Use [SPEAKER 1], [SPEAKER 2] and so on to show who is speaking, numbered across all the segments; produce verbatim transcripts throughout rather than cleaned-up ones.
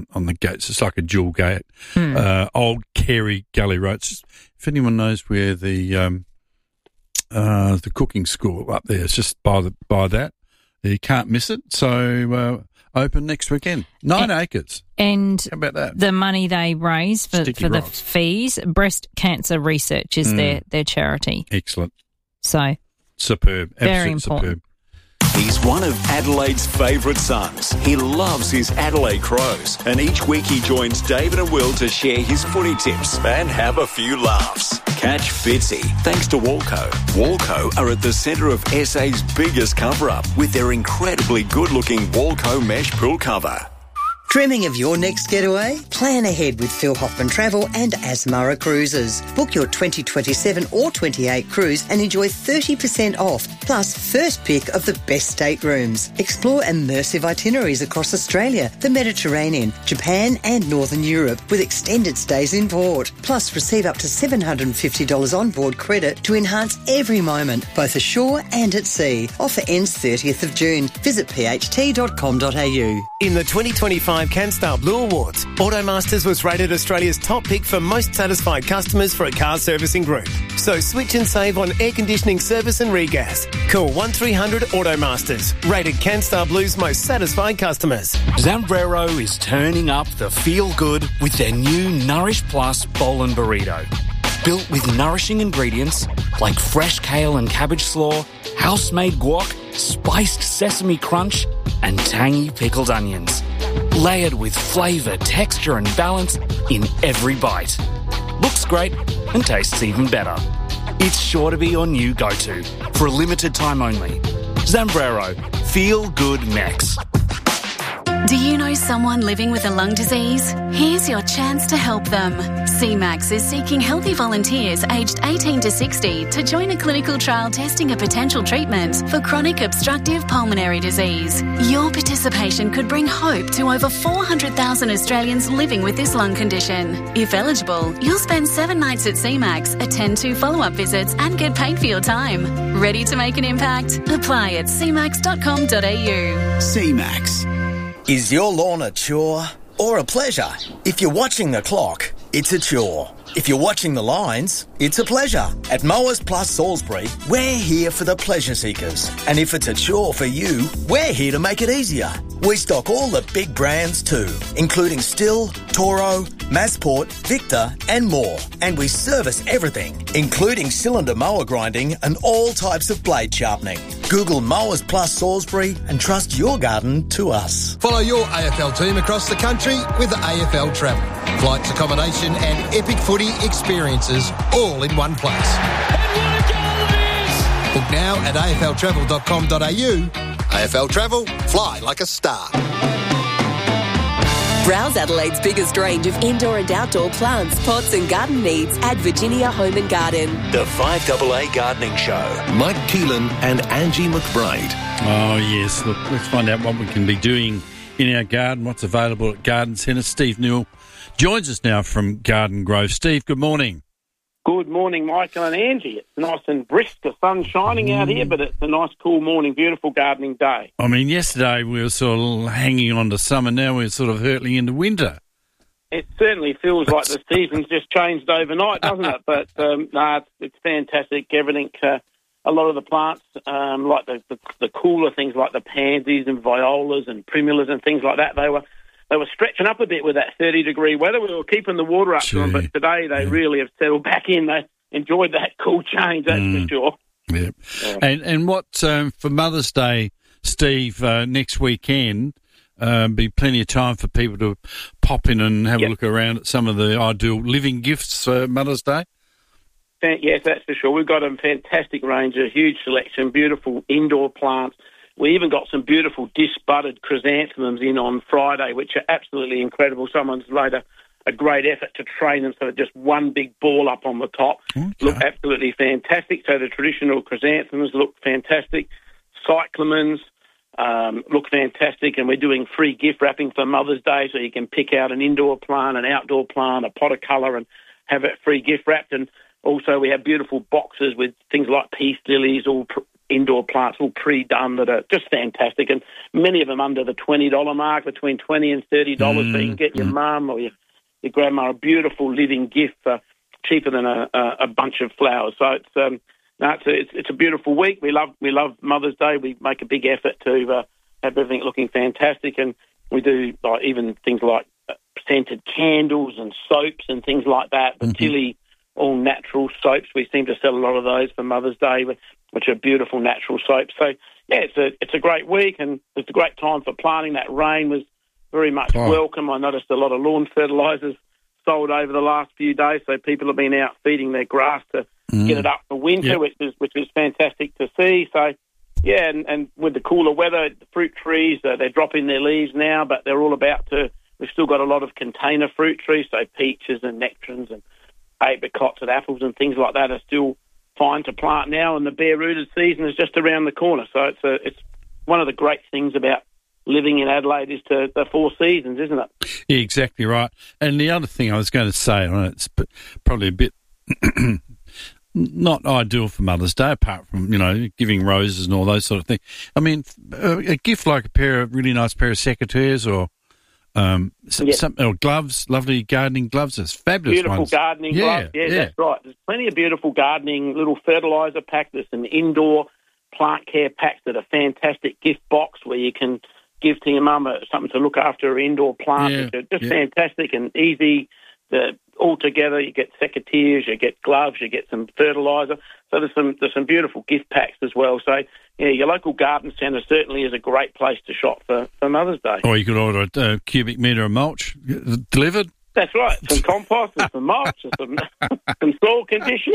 [SPEAKER 1] on the gates. It's like a dual gate.
[SPEAKER 2] Hmm.
[SPEAKER 1] Uh, Old Carey Gully Road. It's just, if anyone knows where the um, uh, the cooking school up there, it's just by the by that. You can't miss it. So uh, open next weekend. Nine
[SPEAKER 2] and,
[SPEAKER 1] acres.
[SPEAKER 2] And
[SPEAKER 1] how about that?
[SPEAKER 2] The money they raise for, for the fees, Breast Cancer Research is mm. their, their charity.
[SPEAKER 1] Excellent.
[SPEAKER 2] So
[SPEAKER 1] superb.
[SPEAKER 2] Very
[SPEAKER 1] Absolute
[SPEAKER 2] important.
[SPEAKER 1] Superb.
[SPEAKER 3] He's one of Adelaide's favourite sons. He loves his Adelaide Crows, and each week he joins David and Will to share his footy tips and have a few laughs. Catch Fitzy thanks to Walco. Walco are at the centre of S A's biggest cover-up with their incredibly good-looking Walco mesh pool cover.
[SPEAKER 4] Dreaming of your next getaway? Plan ahead with Phil Hoffman Travel and Asmara Cruises. Book your twenty twenty-seven or twenty-eight cruise and enjoy thirty percent off, plus first pick of the best staterooms. Explore immersive itineraries across Australia, the Mediterranean, Japan and Northern Europe with extended stays in port. Plus receive up to seven hundred fifty dollars onboard credit to enhance every moment, both ashore and at sea. Offer ends thirtieth of June. Visit p h t dot com dot a u.
[SPEAKER 5] In the twenty twenty-five CanStar Blue Awards, Automasters was rated Australia's top pick for most satisfied customers for a car servicing group. So switch and save on air conditioning service and regas. Call one three hundred Automasters, rated CanStar Blue's most satisfied customers.
[SPEAKER 6] Zambrero is turning up the feel-good with their new Nourish Plus Bowl and Burrito. Built with nourishing ingredients like fresh kale and cabbage slaw, house-made guac, spiced sesame crunch, and tangy pickled onions. Layered with flavour, texture and balance in every bite. Looks great and tastes even better. It's sure to be your new go-to for a limited time only. Zambrero. Feel good Mex.
[SPEAKER 7] Do you know someone living with a lung disease? Here's your chance to help them. C MAX is seeking healthy volunteers aged eighteen to sixty to join a clinical trial testing a potential treatment for chronic obstructive pulmonary disease. Your participation could bring hope to over four hundred thousand Australians living with this lung condition. If eligible, you'll spend seven nights at C MAX, attend two follow-up visits and get paid for your time. Ready to make an impact? Apply at c max dot com dot a u.
[SPEAKER 8] C MAX. Is your lawn a chore or a pleasure? If you're watching the clock, it's a chore. If you're watching the lines, it's a pleasure. At Mowers Plus Salisbury, we're here for the pleasure seekers. And if it's a chore for you, we're here to make it easier. We stock all the big brands too, including Stihl, Toro, Massport, Victor and more. And we service everything, including cylinder mower grinding and all types of blade sharpening. Google Mowers Plus Salisbury and trust your garden to us.
[SPEAKER 9] Follow your A F L team across the country with the A F L Travel. Flights, accommodation and epic footy experiences all in one place. And what a goal it is! Book now at a f l travel dot com dot a u. A F L Travel, fly like a star.
[SPEAKER 10] Browse Adelaide's biggest range of indoor and outdoor plants, pots and garden needs at Virginia Home and Garden.
[SPEAKER 3] The five A A Gardening Show. Mike Keelan and Angie McBride.
[SPEAKER 1] Oh, yes. Look, let's find out what we can be doing in our garden, what's available at Garden Centre. Steve Newell joins us now from Garden Grove. Steve, good morning.
[SPEAKER 11] Good morning, Michael and Angie. It's nice and brisk, the sun's shining mm. out here, but it's a nice, cool morning, beautiful gardening day.
[SPEAKER 1] I mean, yesterday we were sort of hanging on to summer, now we're sort of hurtling into winter.
[SPEAKER 11] It certainly feels like the season's just changed overnight, doesn't it? But, um, no, it's, it's fantastic. Everything, uh, a lot of the plants, um, like the, the, the cooler things like the pansies and violas and primulas and things like that, they were... They were stretching up a bit with that thirty-degree weather. We were keeping the water up Gee. to them, but today they yeah. really have settled back in. They enjoyed that cool change, that's mm. for sure.
[SPEAKER 1] Yeah. yeah. And and what, um, for Mother's Day, Steve, uh, next weekend, uh, be plenty of time for people to pop in and have yep. a look around at some of the ideal living gifts for Mother's Day?
[SPEAKER 11] Yes, that's for sure. We've got a fantastic range, a huge selection, beautiful indoor plants. We even got some beautiful disbudded chrysanthemums in on Friday, which are absolutely incredible. Someone's laid a, a great effort to train them so they're just one big ball up on the top. Okay. Look absolutely fantastic. So the traditional chrysanthemums look fantastic. Cyclamens um, look fantastic. And we're doing free gift wrapping for Mother's Day, so you can pick out an indoor plant, an outdoor plant, a pot of colour and have it free gift wrapped. And also we have beautiful boxes with things like peace lilies, all pr- indoor plants all pre-done that are just fantastic, and many of them under the twenty dollars mark, between twenty dollars and thirty dollars, mm. so you can get your mm. mum or your, your grandma a beautiful living gift for cheaper than a, a, a bunch of flowers. So it's um, no, it's a, it's, it's a beautiful week. We love we love Mother's Day. We make a big effort to uh, have everything looking fantastic, and we do like even things like scented candles and soaps and things like that. The mm-hmm. Tilly all natural soaps. We seem to sell a lot of those for Mother's Day, which are beautiful natural soaps. So yeah, it's a it's a great week, and it's a great time for planting. That rain was very much oh. welcome. I noticed a lot of lawn fertilisers sold over the last few days, so people have been out feeding their grass to mm. get it up for winter, yep. which is which is fantastic to see. So, yeah, and, and with the cooler weather, the fruit trees, uh, they're dropping their leaves now, but they're all about to, we've still got a lot of container fruit trees, so peaches and nectarines and apricots and apples and things like that are still fine to plant now, and the bare-rooted season is just around the corner. So it's a, it's one of the great things about living in Adelaide is to the four seasons, isn't it?
[SPEAKER 1] Yeah, exactly right. And the other thing I was going to say, I know it's probably a bit not ideal for Mother's Day, apart from, you know, giving roses and all those sort of things. I mean, a gift like a pair of really nice pair of secateurs or um, some,
[SPEAKER 11] yes.
[SPEAKER 1] some or gloves, lovely gardening gloves, it's fabulous.
[SPEAKER 11] Beautiful
[SPEAKER 1] ones.
[SPEAKER 11] gardening
[SPEAKER 1] yeah,
[SPEAKER 11] gloves. Yeah, yeah, that's right. There's plenty of beautiful gardening, little fertiliser packs. There's some indoor plant care packs that are fantastic gift box where you can give to your mum something to look after her indoor plants,
[SPEAKER 1] yeah,
[SPEAKER 11] which are just
[SPEAKER 1] yeah.
[SPEAKER 11] fantastic and easy. The, all together, you get secateurs, you get gloves, you get some fertiliser. So there's some there's some beautiful gift packs as well. So, yeah, your local garden centre certainly is a great place to shop for, for Mother's Day.
[SPEAKER 1] Or you could order a uh, cubic metre of mulch delivered.
[SPEAKER 11] That's right. Some compost and some mulch and some, some soil conditioner.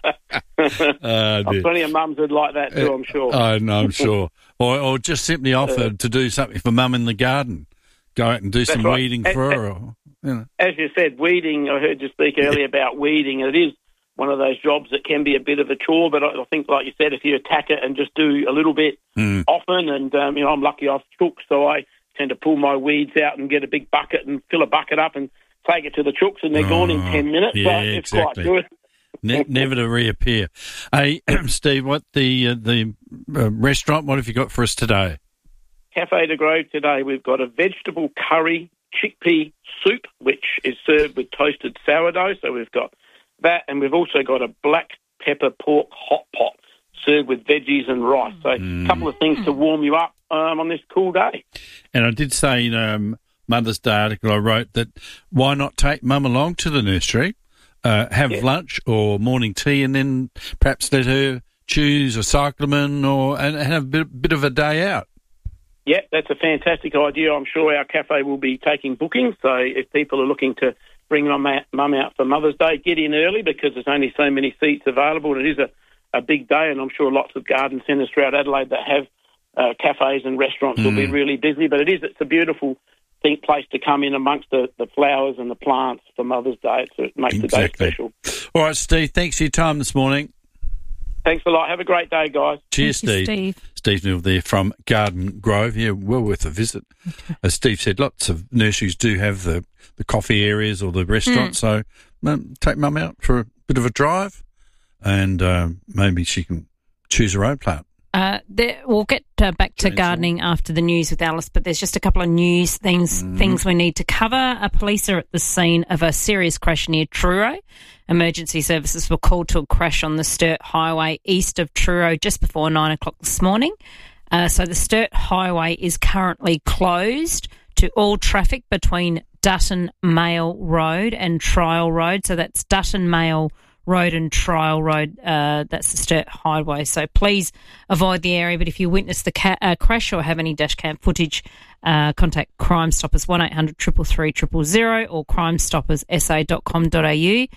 [SPEAKER 1] uh,
[SPEAKER 11] plenty of mums would like that too, I'm sure.
[SPEAKER 1] Oh, no, I'm sure. Or, or just simply offer uh, to do something for mum in the garden. Go out and do some
[SPEAKER 11] right.
[SPEAKER 1] weeding
[SPEAKER 11] as,
[SPEAKER 1] for her. Or, you know.
[SPEAKER 11] As you said, weeding, I heard you speak earlier about weeding. It is one of those jobs that can be a bit of a chore, but I, I think, like you said, if you attack it and just do a little bit
[SPEAKER 1] mm.
[SPEAKER 11] often, and, um, you know, I'm lucky I've chooks, so I tend to pull my weeds out and get a big bucket and fill a bucket up and take it to the chooks, and they're oh, gone in ten minutes.
[SPEAKER 1] Yeah,
[SPEAKER 11] so it's
[SPEAKER 1] exactly.
[SPEAKER 11] quite good.
[SPEAKER 1] ne- never to reappear. Hey, Steve, what the uh, the uh, restaurant? What have you got for us today?
[SPEAKER 11] Cafe de Grove today. We've got a vegetable curry chickpea soup, which is served with toasted sourdough. So we've got that, and we've also got a black pepper pork hot pot served with veggies and rice. So mm. a couple of things to warm you up um, on this cool day.
[SPEAKER 1] And I did say. Um, Mother's Day article I wrote that why not take mum along to the nursery, uh, have
[SPEAKER 11] yeah.
[SPEAKER 1] lunch or morning tea, and then perhaps let her choose a cyclamen or and have a bit, bit of a day out.
[SPEAKER 11] Yeah, that's a fantastic idea. I'm sure our cafe will be taking bookings, so if people are looking to bring mum out for Mother's Day, get in early because there's only so many seats available. It is a, a big day, and I'm sure lots of garden centres throughout Adelaide that have uh, cafes and restaurants mm. will be really busy, but it is, it's a beautiful think place to come in amongst the, the flowers and the plants for Mother's Day. So it makes
[SPEAKER 1] exactly.
[SPEAKER 11] the day special.
[SPEAKER 1] All right, Steve, thanks for your time this morning.
[SPEAKER 11] Thanks a lot. Have a great day, guys.
[SPEAKER 1] Cheers,
[SPEAKER 2] Thank
[SPEAKER 1] Steve.
[SPEAKER 2] You, Steve.
[SPEAKER 1] Steve Newell there from Garden Grove. Yeah, well worth a visit. Okay. As Steve said, lots of nurseries do have the, the coffee areas or the restaurants, mm. so um, take mum out for a bit of a drive and um, maybe she can choose her own plant.
[SPEAKER 2] Uh, there, we'll get uh, back to gardening after the news with Alice, but there's just a couple of news things mm. things we need to cover. A police are at the scene of a serious crash near Truro. Emergency services were called to a crash on the Sturt Highway east of Truro just before nine o'clock this morning. Uh, so the Sturt Highway is currently closed to all traffic between Dutton Mail Road and Trial Road. So that's Dutton Mail Road and Trial Road, uh, that's the Sturt Highway. So please avoid the area. But if you witness the ca- uh, crash or have any dash cam footage, uh, contact Crime Stoppers one eight hundred three three three zero zero or crime stoppers s a dot com dot a u.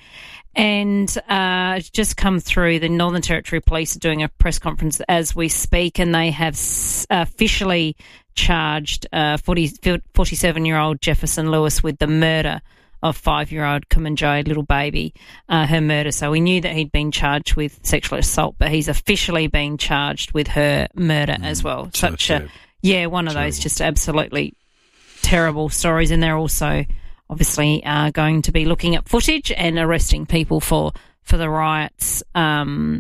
[SPEAKER 2] And uh, it's just come through, the Northern Territory Police are doing a press conference as we speak, and they have s- officially charged uh, forty-seven-year-old Jefferson Lewis with the murder of five-year-old Kumanjai, little baby, uh, her murder. So we knew that he'd been charged with sexual assault, but he's officially been charged with her murder mm, as well.
[SPEAKER 1] so
[SPEAKER 2] Such
[SPEAKER 1] sad.
[SPEAKER 2] a, yeah, one of
[SPEAKER 1] Terrible.
[SPEAKER 2] those just absolutely terrible stories. And they're also obviously uh, going to be looking at footage and arresting people for, for the riots um,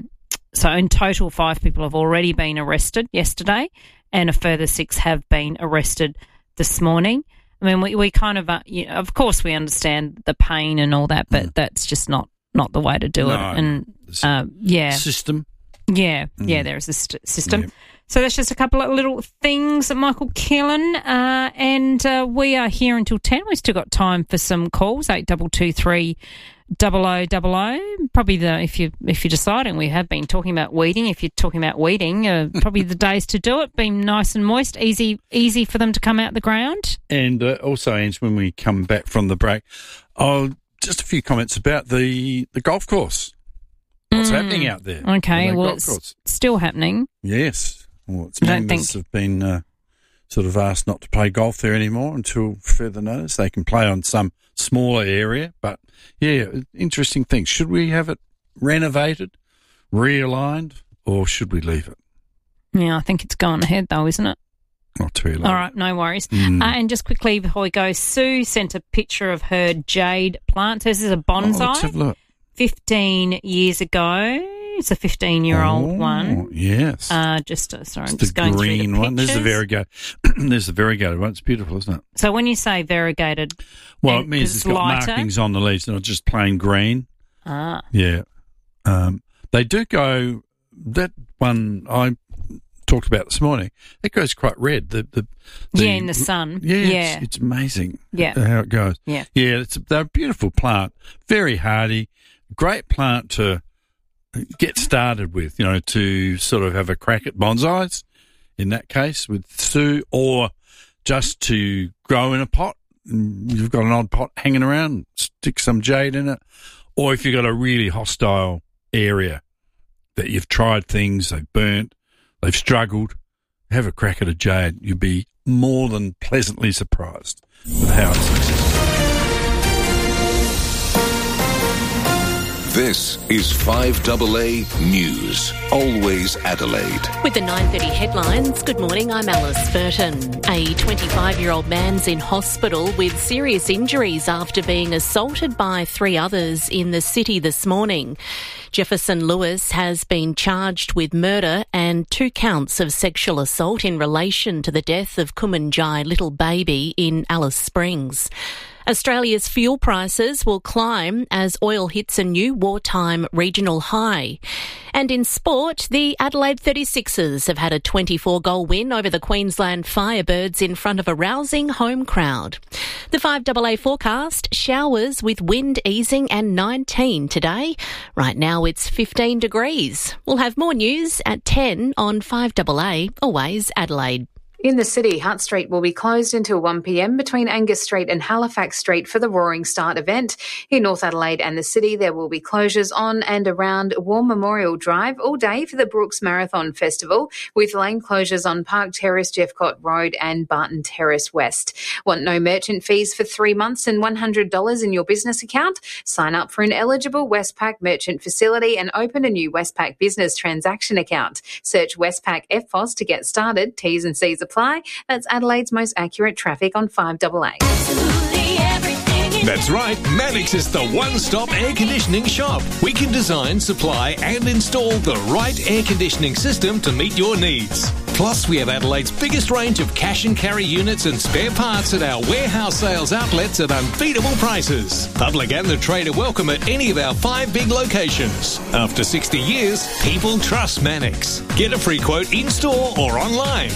[SPEAKER 2] so in total, five people have already been arrested yesterday, and a further six have been arrested this morning. I mean, we, we kind of, uh, you know, of course, we understand the pain and all that, but mm. that's just not, not the way to do
[SPEAKER 1] no,
[SPEAKER 2] it. And uh, yeah,
[SPEAKER 1] system.
[SPEAKER 2] Yeah, mm. yeah, there is a st- system. Yep. So that's just a couple of little things, Michael Keelan, uh, and uh, we are here until ten. We've still got time for some calls, eight double two three double o double o. Probably the if you if you're deciding, we have been talking about weeding. If you're talking about weeding, uh, probably the days to do it. Being nice and moist, easy easy for them to come out the ground.
[SPEAKER 1] And uh, also, Ange, when we come back from the break, oh, just a few comments about the the golf course. What's mm. happening out there?
[SPEAKER 2] Okay, well, it's course? still happening.
[SPEAKER 1] Yes. Well, its members think... have been uh, sort of asked not to play golf there anymore until further notice. They can play on some smaller area, but, yeah, interesting things. Should we have it renovated, realigned, or should we leave it?
[SPEAKER 2] Yeah, I think it's gone ahead, though, isn't it?
[SPEAKER 1] Not too late.
[SPEAKER 2] All right, no worries. Mm. Uh, and just quickly before we go, Sue sent a picture of her jade plant. So this is a bonsai. Oh, let's have a look. fifteen years ago. It's a fifteen-year-old
[SPEAKER 1] oh,
[SPEAKER 2] one.
[SPEAKER 1] Yes.
[SPEAKER 2] Uh, just uh, sorry,
[SPEAKER 1] it's
[SPEAKER 2] I'm just
[SPEAKER 1] the
[SPEAKER 2] going
[SPEAKER 1] green
[SPEAKER 2] through the
[SPEAKER 1] one. There's the variegated. There's the variegated one. It's beautiful, isn't it?
[SPEAKER 2] So when you say variegated,
[SPEAKER 1] well, it means it's got
[SPEAKER 2] lighter?
[SPEAKER 1] markings on the leaves, not just plain green.
[SPEAKER 2] Ah.
[SPEAKER 1] Yeah. Um, they do go. That one I talked about this morning. It goes quite red. The the, the
[SPEAKER 2] yeah in the sun.
[SPEAKER 1] Yeah,
[SPEAKER 2] yeah.
[SPEAKER 1] It's, it's amazing.
[SPEAKER 2] Yeah.
[SPEAKER 1] How it goes.
[SPEAKER 2] Yeah.
[SPEAKER 1] Yeah. It's a, they're a beautiful plant. Very hardy. Great plant to get started with, you know, to sort of have a crack at bonsais, in that case, with Sue, or just to grow in a pot. You've got an odd pot hanging around, stick some jade in it. Or if you've got a really hostile area that you've tried things, they've burnt, they've struggled, have a crack at a jade. You'd be more than pleasantly surprised with how it's successful.
[SPEAKER 12] This is five A A News, always Adelaide.
[SPEAKER 13] With the nine thirty headlines, good morning, I'm Alice Burton. A twenty-five-year-old man's in hospital with serious injuries after being assaulted by three others in the city this morning. Jefferson Lewis has been charged with murder and two counts of sexual assault in relation to the death of Kumanjai little baby in Alice Springs. Australia's fuel prices will climb as oil hits a new wartime regional high. And in sport, the Adelaide thirty-sixers have had a twenty-four goal win over the Queensland Firebirds in front of a rousing home crowd. The five A A forecast, showers with wind easing and nineteen today. Right now it's fifteen degrees. We'll have more news at ten on five A A, always Adelaide.
[SPEAKER 14] In the city, Hutt Street will be closed until one p m between Angus Street and Halifax Street for the Roaring Start event. In North Adelaide and the city, there will be closures on and around War Memorial Drive all day for the Brooks Marathon Festival, with lane closures on Park Terrace, Jeffcott Road and Barton Terrace West. Want no merchant fees for three months and one hundred dollars in your business account? Sign up for an eligible Westpac merchant facility and open a new Westpac business transaction account. Search Westpac F O S to get started. T's and C's apply. That's Adelaide's most accurate traffic on five A A.
[SPEAKER 15] That's right, Mannix is the one-stop air conditioning shop. We can design, supply and install the right air conditioning system to meet your needs. Plus, we have Adelaide's biggest range of cash and carry units and spare parts at our warehouse sales outlets at unbeatable prices. Public and the trade are welcome at any of our five big locations. After sixty years, people trust Mannix. Get a free quote in-store or online.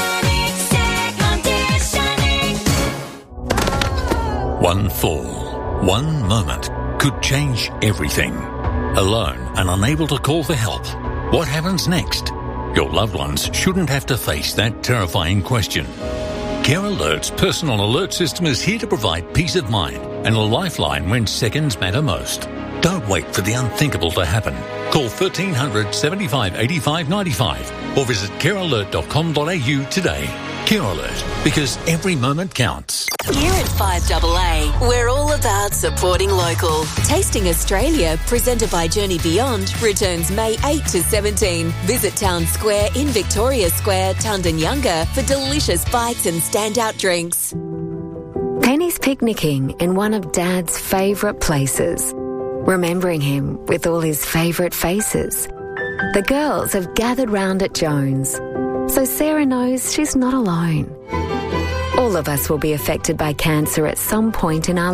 [SPEAKER 16] One fall, one moment could change everything. Alone and unable to call for help, what happens next? Your loved ones shouldn't have to face that terrifying question. Care Alert's personal alert system is here to provide peace of mind and a lifeline when seconds matter most. Don't wait for the unthinkable to happen. Call thirteen hundred seventy-five eighty-five ninety-five or visit care alert dot com dot a u today. Care Alert, because every moment counts.
[SPEAKER 10] Here at five A A, we're all about supporting local. Tasting Australia, presented by Journey Beyond, returns May eighth to seventeenth. Visit Town Square in Victoria Square, Tundanyunga, for delicious bites and standout drinks.
[SPEAKER 17] Penny's picnicking in one of Dad's favourite places, remembering him with all his favourite faces. The girls have gathered round at Jones, so Sarah knows she's not alone. All of us will be affected by cancer at some point in our